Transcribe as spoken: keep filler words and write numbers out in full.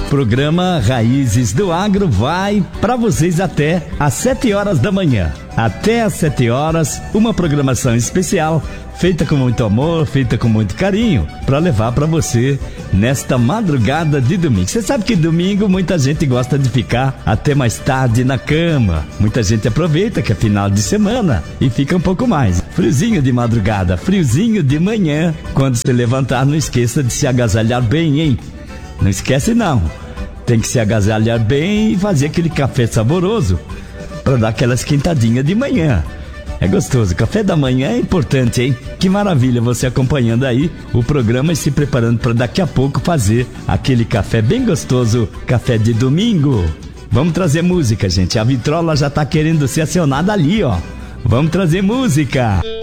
Programa Raízes do Agro vai para vocês até às sete horas da manhã. Até às sete horas, uma programação especial, feita com muito amor, feita com muito carinho, para levar para você nesta madrugada de domingo. Você sabe que domingo muita gente gosta de ficar até mais tarde na cama. Muita gente aproveita que é final de semana e fica um pouco mais. Friozinho de madrugada, friozinho de manhã. Quando se levantar, não esqueça de se agasalhar bem, hein? Não esquece não. Tem que se agasalhar bem e fazer aquele café saboroso para dar aquela esquentadinha de manhã. É gostoso, café da manhã é importante, hein? Que maravilha você acompanhando aí o programa e se preparando para daqui a pouco fazer aquele café bem gostoso, café de domingo. Vamos trazer música, gente. A vitrola já tá querendo ser acionada ali, ó. Vamos trazer música.